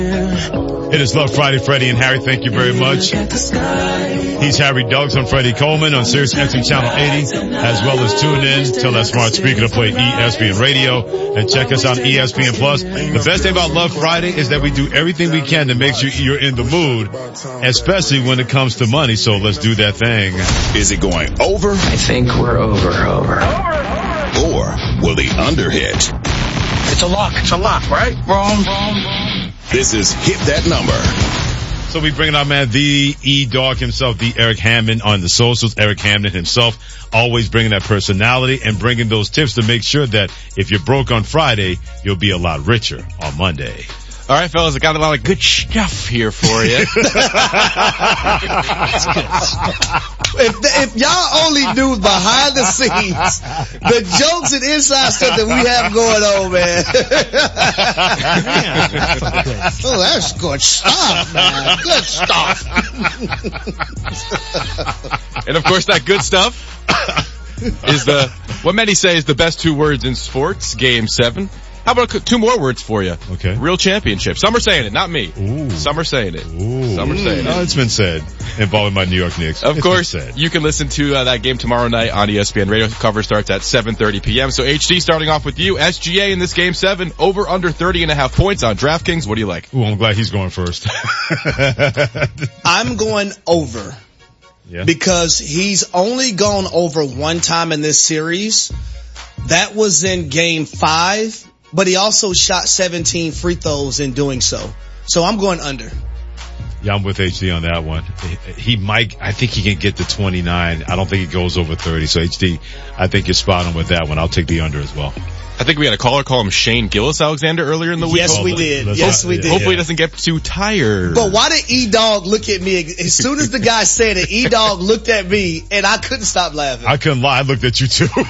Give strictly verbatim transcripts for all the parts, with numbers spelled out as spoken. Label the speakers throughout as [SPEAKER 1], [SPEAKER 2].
[SPEAKER 1] It is Love Friday, Freddie and Harry. Thank you very much. He's Harry Douglas. I'm Freddie Coleman on Sirius X M Channel eighty, as well as tune in, tell that smart speaker to play E S P N Radio, and check us out on E S P N Plus. The best thing about Love Friday is that we do everything we can to make sure you're in the mood, especially when it comes to money. So let's do that thing.
[SPEAKER 2] Is it going over?
[SPEAKER 3] I think we're over, over.
[SPEAKER 2] Or will the under hit?
[SPEAKER 3] It's a lock. It's a lock, right? Wrong, wrong, wrong.
[SPEAKER 2] This is Hit That Number.
[SPEAKER 1] So we bring our man, the E-Dog himself, the Eric Hamden on the socials. Eric Hamden himself, always bringing that personality and bringing those tips to make sure that if you're broke on Friday, you'll be a lot richer on Monday.
[SPEAKER 4] All right, fellas, I got a lot of good stuff here for you.
[SPEAKER 5] if, if y'all only knew behind the scenes, the jokes and inside stuff that we have going on, man. Oh, that's good stuff, man. Good stuff.
[SPEAKER 4] And of course, that good stuff is the, what many say is the best two words in sports, Game seven. How about two more words for you?
[SPEAKER 1] Okay.
[SPEAKER 4] Real championship. Some are saying it, not me.
[SPEAKER 1] Ooh.
[SPEAKER 4] Some are saying it.
[SPEAKER 1] Ooh.
[SPEAKER 4] Some are saying
[SPEAKER 1] no,
[SPEAKER 4] it.
[SPEAKER 1] It's been said involving my New York Knicks.
[SPEAKER 4] Of
[SPEAKER 1] it's
[SPEAKER 4] course, you can listen to uh, that game tomorrow night on E S P N Radio. Cover starts at seven thirty p.m. So H D, starting off with you. S G A in this game seven, over under thirty and a half points on DraftKings. What do you like?
[SPEAKER 1] Ooh, I'm glad he's going first.
[SPEAKER 5] I'm going over.
[SPEAKER 1] Yeah.
[SPEAKER 5] Because he's only gone over one time in this series. That was in game five. But he also shot seventeen free throws in doing so. So I'm going under.
[SPEAKER 1] Yeah, I'm with H D on that one. He might, I think he can get to twenty-nine. I don't think he goes over thirty. So H D, I think you're spot on with that one. I'll take the under as well.
[SPEAKER 4] I think we had a caller call him Shane Gillis-Alexander earlier in the week.
[SPEAKER 5] Yes, we did.
[SPEAKER 1] Let's
[SPEAKER 5] yes,
[SPEAKER 1] not,
[SPEAKER 5] we
[SPEAKER 1] yeah.
[SPEAKER 5] did.
[SPEAKER 4] Hopefully he doesn't get too tired.
[SPEAKER 5] But why did E-Dog look at me? As soon as the guy said it, E-Dog looked at me, and I couldn't stop laughing.
[SPEAKER 1] I couldn't lie. I looked at you too.
[SPEAKER 4] All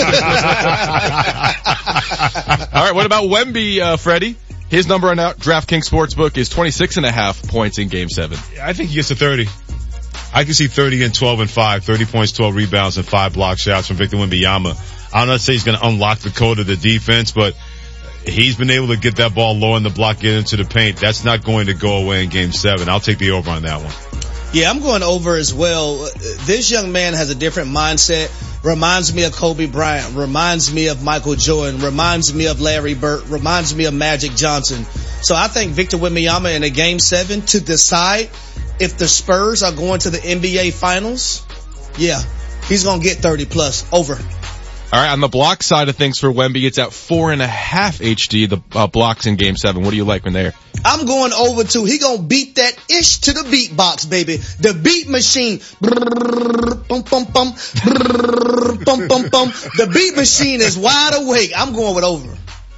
[SPEAKER 4] right, what about Wemby, uh, Freddie? His number on DraftKings Sportsbook is twenty-six and a half points in game seven.
[SPEAKER 1] I think he gets to thirty. I can see thirty and twelve and five, thirty points, twelve rebounds, and five block shots from Victor Wembanyama. I'm not saying he's going to unlock the code of the defense, but he's been able to get that ball low in the block, get into the paint. That's not going to go away in game seven. I'll take the over on that one.
[SPEAKER 5] Yeah, I'm going over as well. This young man has a different mindset. Reminds me of Kobe Bryant. Reminds me of Michael Jordan. Reminds me of Larry Bird. Reminds me of Magic Johnson. So I think Victor Wembanyama in a game seven to decide if the Spurs are going to the N B A finals. Yeah, he's going to get thirty plus over.
[SPEAKER 4] All right, on the block side of things for Wemby, it's at four and a half H D, the uh, blocks in game seven. What do you like when they're?
[SPEAKER 5] I'm going over too. He gonna beat that ish to the beatbox, baby. The beat machine. Bum, bum, bum. Bum, bum, bum. The beat machine is wide awake. I'm going with over.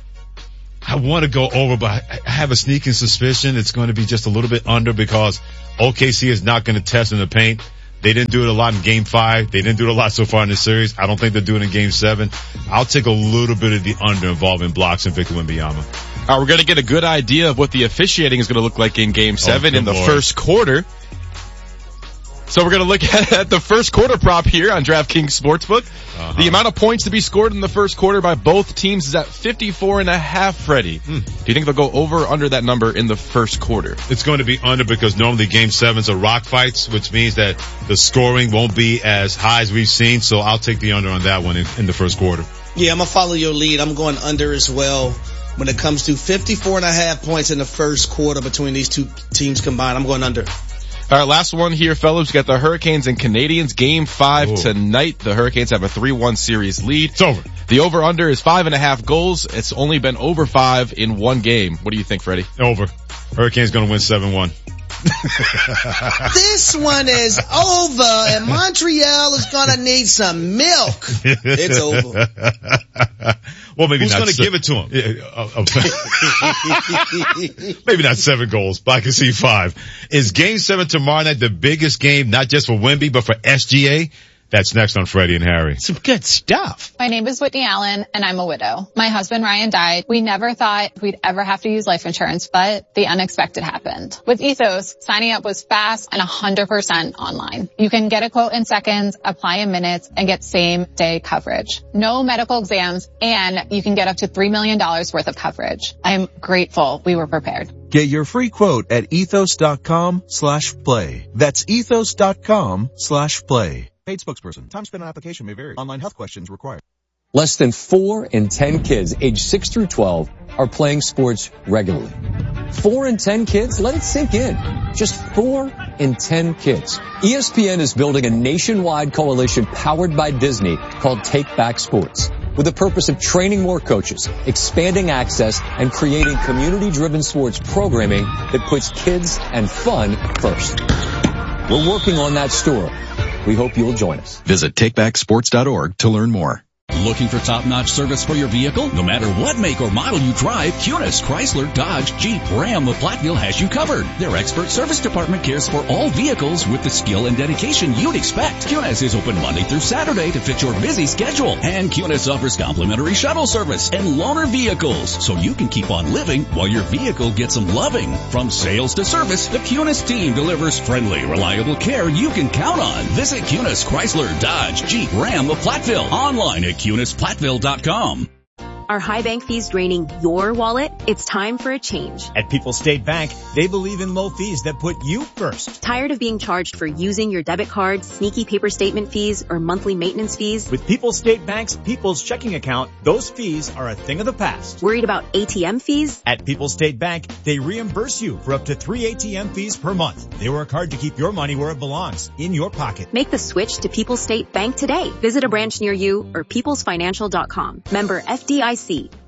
[SPEAKER 1] I want to go over, but I have a sneaking suspicion it's going to be just a little bit under because O K C is not going to test in the paint. They didn't do it a lot in game five. They didn't do it a lot so far in this series. I don't think they'll do it in game seven. I'll take a little bit of the under involving blocks and Victor Wembanyama.
[SPEAKER 4] All right, we're going to get a good idea of what the officiating is going to look like in game seven
[SPEAKER 1] oh,
[SPEAKER 4] in the
[SPEAKER 1] Lord.
[SPEAKER 4] first quarter. So we're going to look at the first quarter prop here on DraftKings Sportsbook. Uh-huh. The amount of points to be scored in the first quarter by both teams is at fifty-four and a half, Freddie. Hmm. Do you think they'll go over or under that number in the first quarter?
[SPEAKER 1] It's going to be under because normally game sevens are rock fights, which means that the scoring won't be as high as we've seen. So I'll take the under on that one in, in the first quarter.
[SPEAKER 5] Yeah, I'm going to follow your lead. I'm going under as well. When it comes to fifty-four and a half points in the first quarter between these two teams combined, I'm going under.
[SPEAKER 4] All right, last one here, fellas. We got the Hurricanes and Canadians. Game five
[SPEAKER 1] Ooh.
[SPEAKER 4] tonight. The Hurricanes have a three one series lead.
[SPEAKER 1] It's over.
[SPEAKER 4] The over-under is five and a half goals. It's only been over five in one game. What do you think, Freddie?
[SPEAKER 1] Over. Hurricanes going to win seven one.
[SPEAKER 5] This one is over, and Montreal is going to need some milk. It's over.
[SPEAKER 1] Well, maybe
[SPEAKER 5] Who's
[SPEAKER 1] not.
[SPEAKER 5] Who's
[SPEAKER 1] going to give it to him? Yeah, uh, uh, maybe not seven goals, but I can see five. Is game seven tomorrow night the biggest game, not just for Wemby, but for S G A? That's next on Freddie and Harry.
[SPEAKER 5] Some good stuff.
[SPEAKER 6] My name is Whitney Allen, and I'm a widow. My husband, Ryan, died. We never thought we'd ever have to use life insurance, but the unexpected happened. With Ethos, signing up was fast and one hundred percent online. You can get a quote in seconds, apply in minutes, and get same-day coverage. No medical exams, and you can get up to three million dollars worth of coverage. I'm grateful we were prepared.
[SPEAKER 7] Get your free quote at ethos.com slash play. That's ethos.com slash play. Paid spokesperson. Time spent on application may vary. Online health questions required.
[SPEAKER 8] Less than four in ten kids aged six through twelve are playing sports regularly. Four in ten kids? Let it sink in. Just four in ten kids. E S P N is building a nationwide coalition powered by Disney called Take Back Sports, with the purpose of training more coaches, expanding access, and creating community-driven sports programming that puts kids and fun first. We're working on that story. We hope you'll join us.
[SPEAKER 9] Visit take back sports dot org to learn more.
[SPEAKER 10] Looking for top-notch service for your vehicle? No matter what make or model you drive, Kunis, Chrysler, Dodge, Jeep, Ram of Platteville has you covered. Their expert service department cares for all vehicles with the skill and dedication you'd expect. Kunis is open Monday through Saturday to fit your busy schedule. And Kunis offers complimentary shuttle service and loaner vehicles, so you can keep on living while your vehicle gets some loving. From sales to service, the Kunis team delivers friendly, reliable care you can count on. Visit Kunis, Chrysler, Dodge, Jeep, Ram of Platteville. Online at Kunis Platteville dot com.
[SPEAKER 11] Are high bank fees draining your wallet? It's time for a change.
[SPEAKER 12] At People's State Bank, they believe in low fees that put you first.
[SPEAKER 11] Tired of being charged for using your debit card, sneaky paper statement fees, or monthly maintenance fees?
[SPEAKER 12] With People's State Bank's People's Checking Account, those fees are a thing of the past.
[SPEAKER 11] Worried about A T M fees?
[SPEAKER 12] At People's State Bank, they reimburse you for up to three A T M fees per month. They work hard to keep your money where it belongs, in your pocket.
[SPEAKER 11] Make the switch to People's State Bank today. Visit a branch near you or peoples financial dot com. Member F D I C.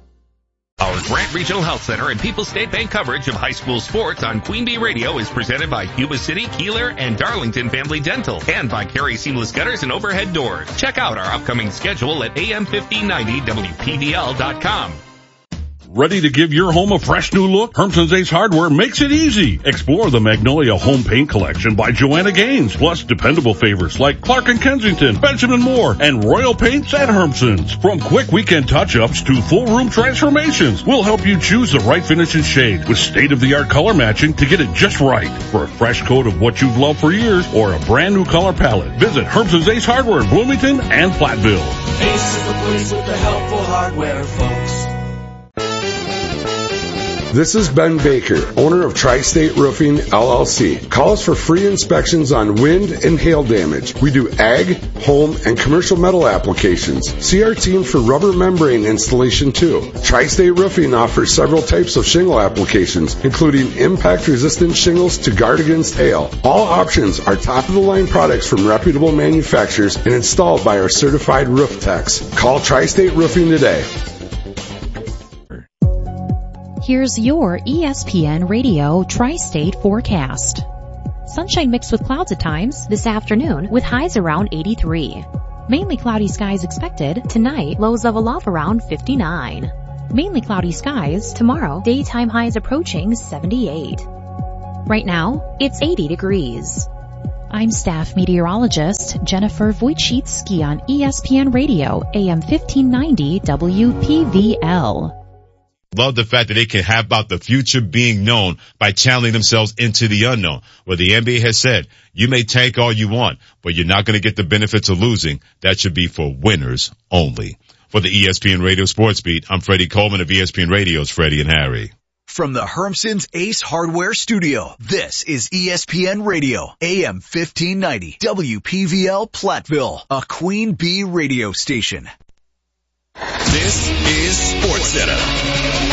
[SPEAKER 13] Our Grant Regional Health Center and People's State Bank coverage of high school sports on Queen Bee Radio is presented by Yuba City, Keeler, and Darlington Family Dental, and by Carey Seamless Gutters and Overhead Doors. Check out our upcoming schedule at A M fifteen ninety W P V L dot com.
[SPEAKER 14] Ready to give your home a fresh new look? Hermson's Ace Hardware makes it easy. Explore the Magnolia Home Paint Collection by Joanna Gaines, plus dependable favorites like Clark and Kensington, Benjamin Moore, and Royal Paints at Hermson's. From quick weekend touch-ups to full room transformations, we'll help you choose the right finish and shade with state-of-the-art color matching to get it just right. For a fresh coat of what you've loved for years or a brand new color palette, visit Hermson's Ace Hardware in Bloomington and Platteville.
[SPEAKER 15] Ace is the place with the helpful hardware, folks.
[SPEAKER 16] This is Ben Baker, owner of Tri-State Roofing, L L C. Call us for free inspections on wind and hail damage. We do ag, home, and commercial metal applications. See our team for rubber membrane installation too. Tri-State Roofing offers several types of shingle applications, including impact-resistant shingles to guard against hail. All options are top-of-the-line products from reputable manufacturers and installed by our certified roof techs. Call Tri-State Roofing today.
[SPEAKER 17] Here's your E S P N Radio Tri-State forecast. Sunshine mixed with clouds at times this afternoon with highs around eighty-three. Mainly cloudy skies expected tonight, lows level off around fifty-nine. Mainly cloudy skies tomorrow, daytime highs approaching seventy-eight. Right now, it's eighty degrees. I'm staff meteorologist Jennifer Wojcicki on E S P N Radio, A M fifteen ninety W P V L.
[SPEAKER 1] Love the fact that they can have about the future being known by channeling themselves into the unknown. Where the N B A has said, you may tank all you want, but you're not going to get the benefits of losing. That should be for winners only. For the E S P N Radio Sports Beat, I'm Freddie Coleman of E S P N Radio's Freddie and Harry.
[SPEAKER 18] From the Hermson's Ace Hardware Studio, this is E S P N Radio, A M fifteen ninety, W P V L Platteville, a Queen Bee radio station.
[SPEAKER 2] This is SportsCenter.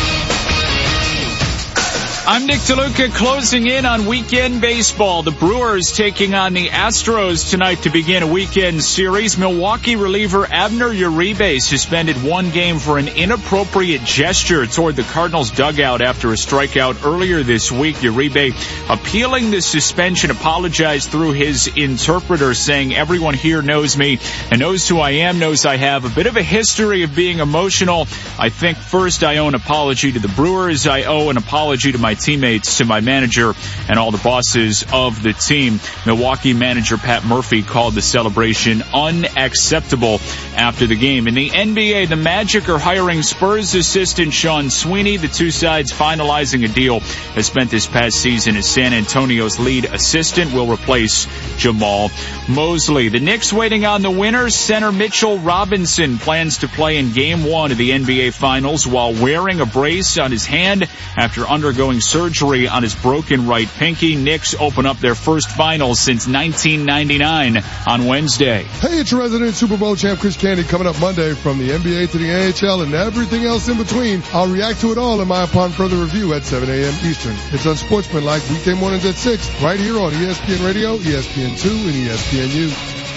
[SPEAKER 19] I'm Nick DeLuca, closing in on weekend baseball. The Brewers taking on the Astros tonight to begin a weekend series. Milwaukee reliever Abner Uribe suspended one game for an inappropriate gesture toward the Cardinals dugout after a strikeout earlier this week. Uribe, appealing the suspension, apologized through his interpreter, saying, everyone here knows me and knows who I am, knows I have a bit of a history of being emotional. I think first I owe an apology to the Brewers. I owe an apology to my teammates, to my manager, and all the bosses of the team. Milwaukee manager Pat Murphy called the celebration unacceptable after the game. In the N B A, the Magic are hiring Spurs assistant Sean Sweeney. The two sides finalizing a deal that spent this past season as San Antonio's lead assistant, will replace Jamal Mosley. The Knicks waiting on the winner. Center Mitchell Robinson plans to play in game one of the N B A Finals while wearing a brace on his hand after undergoing surgery on his broken right pinky. Knicks open up their first finals since nineteen ninety-nine on Wednesday.
[SPEAKER 20] Hey, it's your resident Super Bowl champ Chris Candy coming up Monday from the N B A to the N H L and everything else in between. I'll react to it all in my Upon Further Review at seven a.m. Eastern. It's Unsportsmanlike weekday mornings at six right here on E S P N Radio, E S P N two, and E S P N U.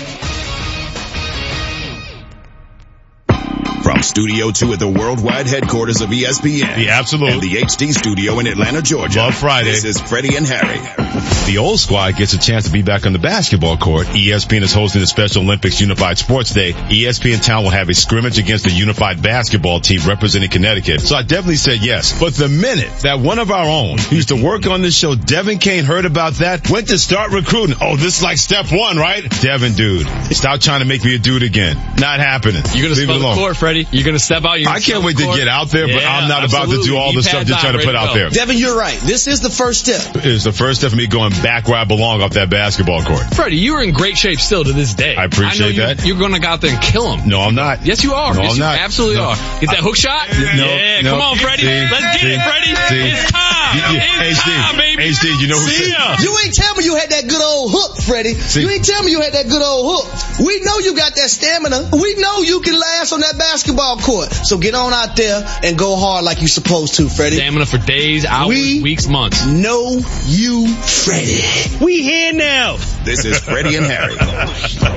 [SPEAKER 2] From Studio two at the worldwide headquarters of E S P N.
[SPEAKER 1] The Absolute.
[SPEAKER 2] And the H D studio in Atlanta, Georgia.
[SPEAKER 1] Love Friday.
[SPEAKER 2] This is Freddie and Harry.
[SPEAKER 1] The old squad gets a chance to be back on the basketball court. E S P N is hosting the Special Olympics Unified Sports Day. E S P N Town will have a scrimmage against the unified basketball team representing Connecticut. So I definitely said yes. But the minute that one of our own who used to work on this show, Devin Kane, heard about that, went to start recruiting. Oh, this is like step one, right? Devin, dude, stop trying to make me a dude again. Not happening.
[SPEAKER 21] You're going to spell the court, Freddie. You're going to step out.
[SPEAKER 1] I can't wait to get out there, but
[SPEAKER 21] yeah,
[SPEAKER 1] I'm not
[SPEAKER 21] absolutely.
[SPEAKER 1] about to do all
[SPEAKER 21] You've
[SPEAKER 1] the stuff you're trying to put out there.
[SPEAKER 5] Devin, you're right. This is the first step.
[SPEAKER 1] It is the first step of me going back where I belong off that basketball court.
[SPEAKER 21] Freddie, you are in great shape still to this day.
[SPEAKER 1] I appreciate
[SPEAKER 21] I know you,
[SPEAKER 1] that.
[SPEAKER 21] You're going to go out there and kill him.
[SPEAKER 1] No, I'm not.
[SPEAKER 21] Yes, you are.
[SPEAKER 1] No,
[SPEAKER 21] yes,
[SPEAKER 1] I'm
[SPEAKER 21] you
[SPEAKER 1] not.
[SPEAKER 21] absolutely
[SPEAKER 1] no.
[SPEAKER 21] are. Get that hook shot?
[SPEAKER 1] No,
[SPEAKER 21] yeah,
[SPEAKER 1] no.
[SPEAKER 21] come on, Freddie.
[SPEAKER 1] See,
[SPEAKER 21] Let's get
[SPEAKER 1] see,
[SPEAKER 21] it, Freddie.
[SPEAKER 1] see.
[SPEAKER 21] It's time.
[SPEAKER 1] You, you,
[SPEAKER 21] it's
[SPEAKER 1] H D,
[SPEAKER 21] time, baby.
[SPEAKER 1] H D, you know who
[SPEAKER 21] See ya.
[SPEAKER 5] You ain't tell me you had that good old hook, Freddie.
[SPEAKER 1] See.
[SPEAKER 5] You ain't tell me you had that good old hook. We know you got that stamina. We know you can last on that basketball court. So get on out there and go hard like you supposed to, Freddie.
[SPEAKER 21] Stamina for days, hours,
[SPEAKER 5] we
[SPEAKER 21] weeks, months.
[SPEAKER 5] Know you, Freddie.
[SPEAKER 3] We here now.
[SPEAKER 2] This is Freddie and Harry.